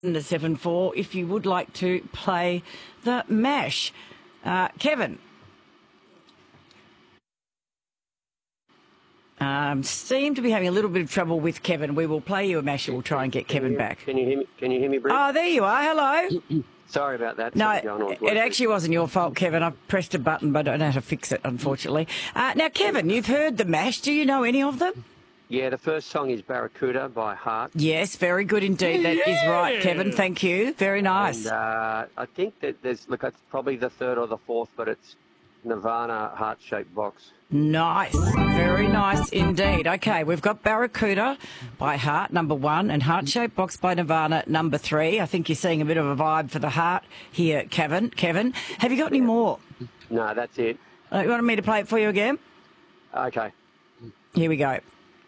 to 74 if you would like to play the MASH. Kevin. Seem to be having a little bit of trouble with Kevin. We will play you a MASH and we'll try and get Kevin back. Can you hear me? Can you hear me, Brett? Oh, there you are. Hello. Sorry about that. No, it actually wasn't your fault, Kevin. I pressed a button, but I don't know how to fix it, unfortunately. Now, Kevin, you've heard the MASH. Do you know any of them? Yeah, the first song is Barracuda by Heart. Yes, very good indeed. That is right, Kevin. Thank you. Very nice. And I think that it's probably the third or the fourth, but it's Nirvana Heart-Shaped Box. Nice. Very nice indeed. Okay, we've got Barracuda by Heart, number 1, and Heart-Shaped Box by Nirvana, number 3. I think you're seeing a bit of a vibe for the heart here, Kevin. Kevin, have you got any more? No, that's it. You wanted me to play it for you again? Okay. Here we go.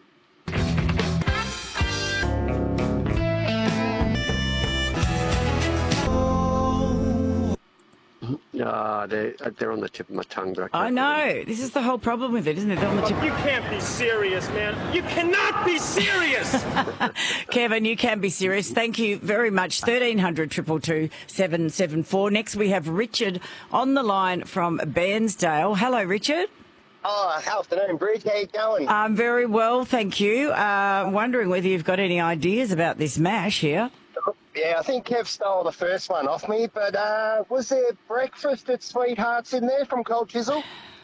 They're on the tip of my tongue, but I know. This is the whole problem with it, isn't it? They're on the tip. You can't be serious, man. You cannot be serious. Kevin, you can be serious. Thank you very much. 1300 222 774. Next, we have Richard on the line from Bairnsdale. Hello, Richard. Oh, afternoon, Bridge. How you going? I'm very well, thank you. Wondering whether you've got any ideas about this MASH here. Yeah, I think Kev stole the first one off me, but was there breakfast at Sweethearts in there from Cold Chisel?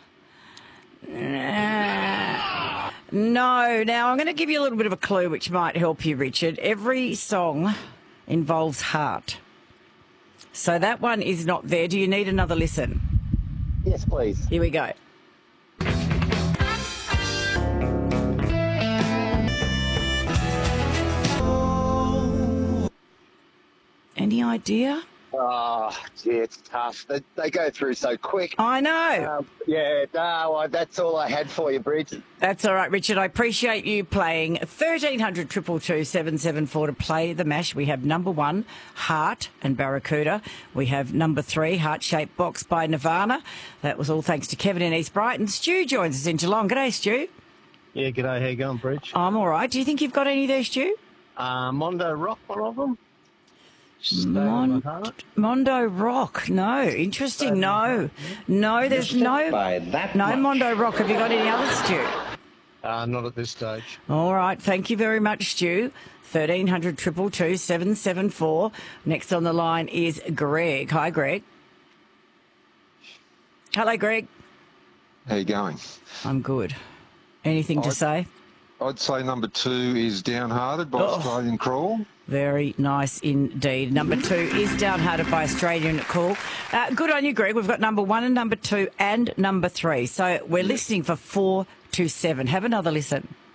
No. Now, I'm going to give you a little bit of a clue which might help you, Richard. Every song involves heart. So that one is not there. Do you need another listen? Yes, please. Here we go. Any idea? Oh, yeah, it's tough. They go through so quick. I know. That's all I had for you, Bridge. That's all right, Richard. I appreciate you playing. 1300 222 774 to play the MASH. We have number 1, Heart and Barracuda. We have number 3, Heart-Shaped Box by Nirvana. That was all thanks to Kevin in East Brighton. Stu joins us in Geelong. G'day, Stu. Yeah, g'day. How you going, Bridge? I'm all right. Do you think you've got any there, Stu? Mondo Rock, one of them. Mondo Rock. No. Interesting. No, there's no Mondo Rock. Have you got any others, Stu? Not at this stage. All right. Thank you very much, Stu. 1300 222 774. Next on the line is Greg. Hi, Greg. Hello, Greg. How you going? I'm good. Anything to say? I'd say number 2 is Downhearted by Australian Crawl. Very nice indeed. Number 2 is Downhearted by Australian Crawl. Good on you, Greg. We've got number 1 and number 2 and number 3. So we're listening for 4 to 7. Have another listen.